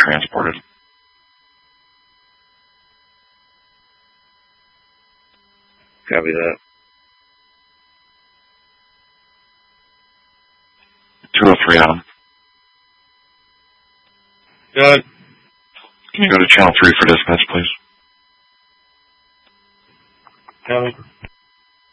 transported. Copy that. 203 Adam. Good. Can you go to channel 3 for dispatch, please? Copy.